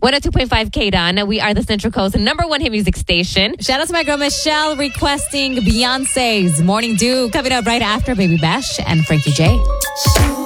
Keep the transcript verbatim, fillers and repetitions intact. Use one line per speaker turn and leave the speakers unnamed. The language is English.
one oh two point five K D O N. We are the Central Coast number one hit music station.
Shout out to my girl Michelle requesting Beyonce's Morning Dew, coming up right after Baby Bash and Frankie J.